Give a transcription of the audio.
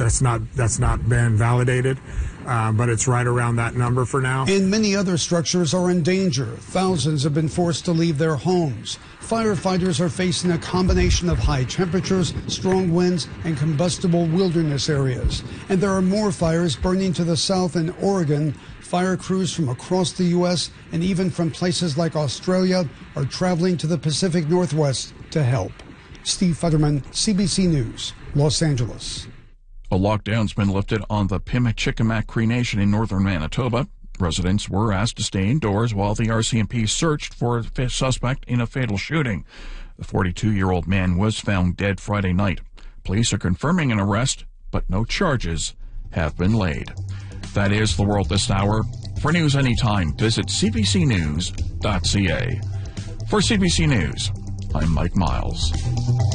That's not been validated, but it's right around that number for now. And many other structures are in danger. Thousands have been forced to leave their homes. Firefighters are facing a combination of high temperatures, strong winds, and combustible wilderness areas. And there are more fires burning to the south in Oregon. Fire crews from across the U.S. and even from places like Australia are traveling to the Pacific Northwest to help. Steve Futterman, CBC News, Los Angeles. A lockdown's been lifted on the Pimicikamak Cree Nation in northern Manitoba. Residents were asked to stay indoors while the RCMP searched for a suspect in a fatal shooting. The 42-year-old man was found dead Friday night. Police are confirming an arrest, but no charges have been laid. That is the world this hour. For news anytime, visit cbcnews.ca. For CBC News, I'm Mike Miles.